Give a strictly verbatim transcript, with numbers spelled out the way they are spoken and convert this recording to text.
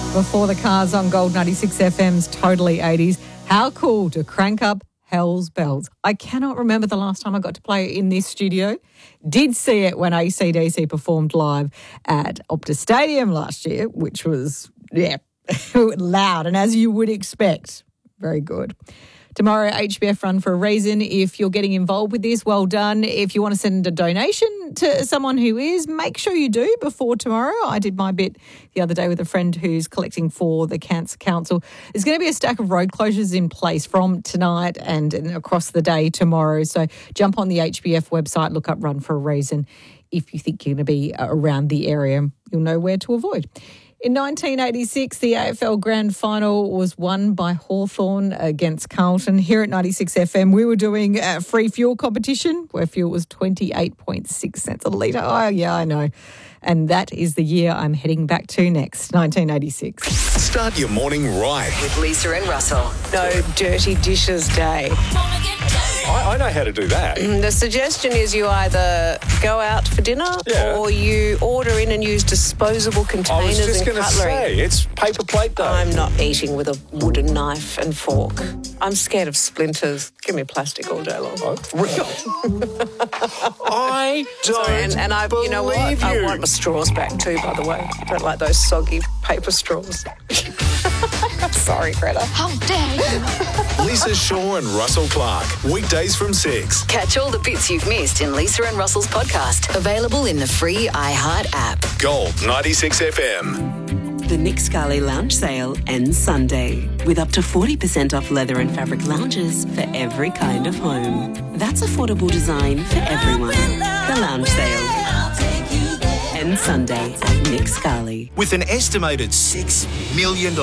Before the Cars on Gold ninety-six F M's Totally eighties. How cool to crank up Hell's Bells. I cannot remember the last time I got to play it in this studio. Did see it when A C D C performed live at Optus Stadium last year, which was, yeah, loud and as you would expect. Very good. Tomorrow, H B F Run for a Reason. If you're getting involved with this, well done. If you want to send a donation to someone who is, make sure you do before tomorrow. I did my bit the other day with a friend who's collecting for the Cancer Council. There's going to be a stack of road closures in place from tonight and, and across the day tomorrow. So jump on the H B F website, look up Run for a Reason. If you think you're going to be around the area, you'll know where to avoid. In nineteen eighty-six, the A F L Grand Final was won by Hawthorn against Carlton. Here at ninety-six F M, we were doing a free fuel competition where fuel was twenty-eight point six cents a litre. Oh, yeah, I know. And that is the year I'm heading back to next, nineteen eighty-six. Start your morning right With Lisa and Russell. No dirty dishes day. I, I know how to do that. The suggestion is you either go out for dinner Yeah. or you order in and use disposable I was containers just and going to cutlery. say, it's paper plate day. I'm not eating with a wooden knife and fork. I'm scared of splinters. Give me plastic all day long. Oh, really? I don't And, and I, you know what? believe I you. want my straws back too, by the way. Don't like those soggy paper straws. Sorry, Greta. How dare you? Lisa Shaw and Russell Clark. Weekdays from six. Catch all the bits you've missed in Lisa and Russell's podcast. Available in the free iHeart app. Gold ninety-six F M. The Nick Scali Lounge Sale ends Sunday with up to forty percent off leather and fabric lounges for every kind of home. That's affordable design for everyone. The Lounge Sale ends Sunday at Nick Scali. With an estimated six million dollars